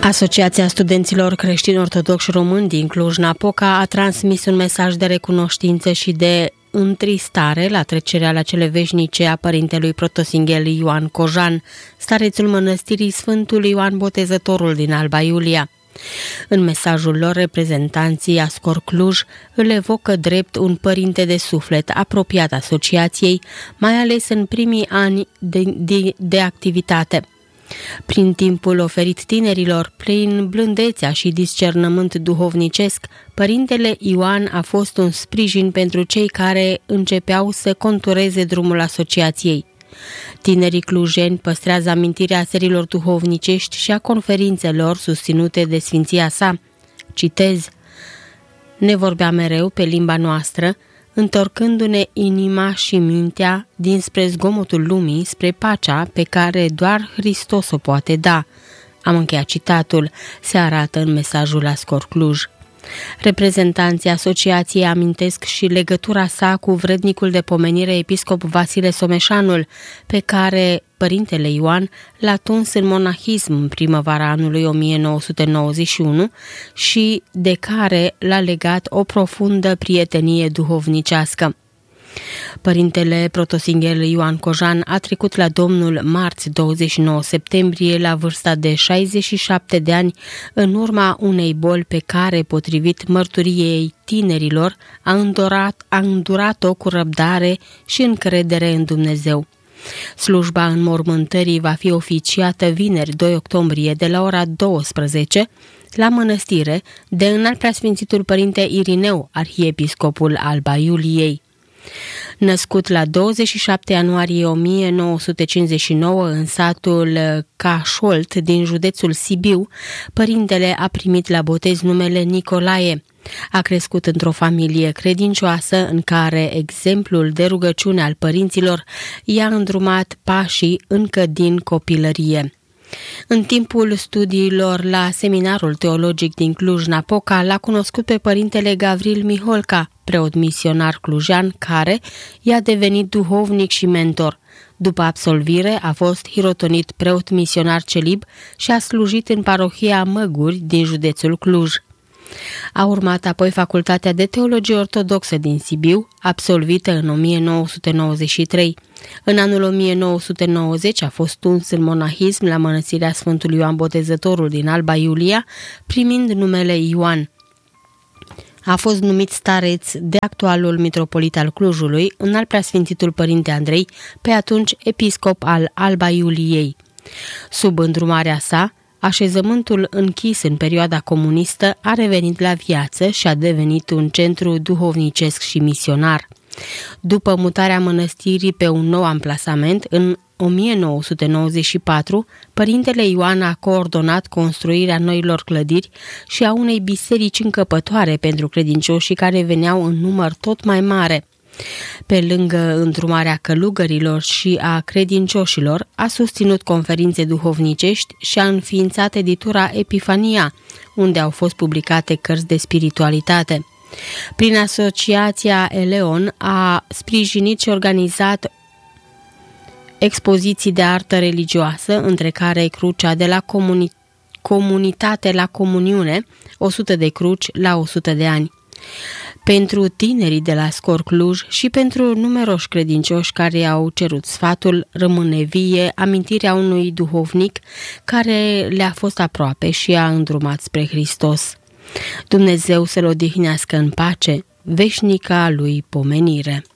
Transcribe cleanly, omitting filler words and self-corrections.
Asociația Studenților Creștini Ortodoxi Români din Cluj-Napoca a transmis un mesaj de recunoștință și de întristare la trecerea la cele veșnice a părintelui protosinghel Ioan Cojan, starețul mănăstirii Sfântul Ioan Botezătorul din Alba Iulia. În mesajul lor, reprezentanții Ascor Cluj îl evocă drept un părinte de suflet apropiat asociației, mai ales în primii ani de activitate. Prin timpul oferit tinerilor, prin blândețea și discernământ duhovnicesc, părintele Ioan a fost un sprijin pentru cei care începeau să contureze drumul asociației. Tinerii clujeni păstrează amintirea serilor duhovnicești și a conferințelor susținute de sfinția sa. Citez: "Ne vorbea mereu pe limba noastră, întorcându-ne inima și mintea dinspre zgomotul lumii, spre pacea pe care doar Hristos o poate da." Am încheiat citatul, se arată în mesajul Ascor Cluj. Reprezentanții asociației amintesc și legătura sa cu vrednicul de pomenire episcop Vasile Someșanul, pe care părintele Ioan l-a tuns în monahism în primăvara anului 1991 și de care l-a legat o profundă prietenie duhovnicească. Părintele protosinghel Ioan Cojan a trecut la Domnul marți 29 septembrie la vârsta de 67 de ani în urma unei boli pe care, potrivit mărturiei tinerilor, a îndurat-o cu răbdare și încredere în Dumnezeu. Slujba înmormântării va fi oficiată vineri 2 octombrie de la ora 12 la mănăstire de Înaltpreasfințitul Părinte Irineu, arhiepiscopul Alba Iuliei. Născut la 27 ianuarie 1959 în satul Cașolt din județul Sibiu, părintele a primit la botez numele Nicolae. A crescut într-o familie credincioasă în care exemplul de rugăciune al părinților i-a îndrumat pașii încă din copilărie. În timpul studiilor la Seminarul Teologic din Cluj-Napoca l-a cunoscut pe părintele Gavril Miholca, preot misionar clujean, care i-a devenit duhovnic și mentor. După absolvire a fost hirotonit preot misionar celib și a slujit în parohia Măguri din județul Cluj. A urmat apoi Facultatea de Teologie Ortodoxă din Sibiu, absolvită în 1993. În anul 1990 a fost tuns în monahism la mănăstirea Sfântului Ioan Botezătorul din Alba Iulia, primind numele Ioan. A fost numit stareț de actualul mitropolit al Clujului, Înaltpreasfințitul Părinte Andrei, pe atunci episcop al Alba Iuliei. Sub îndrumarea sa, așezământul închis în perioada comunistă a revenit la viață și a devenit un centru duhovnicesc și misionar. După mutarea mănăstirii pe un nou amplasament, în 1994, părintele Ioan a coordonat construirea noilor clădiri și a unei biserici încăpătoare pentru credincioșii care veneau în număr tot mai mare. Pe lângă îndrumarea călugărilor și a credincioșilor, a susținut conferințe duhovnicești și a înființat editura Epifania, unde au fost publicate cărți de spiritualitate. Prin asociația Eleon a sprijinit și organizat expoziții de artă religioasă, între care crucea de la comunitate la comuniune, 100 de cruci la 100 de ani. Pentru tinerii de la Ascor Cluj și pentru numeroși credincioși care au cerut sfatul, rămâne vie amintirea unui duhovnic care le-a fost aproape și a îndrumat spre Hristos. Dumnezeu să-l odihnească în pace, veșnica lui pomenire.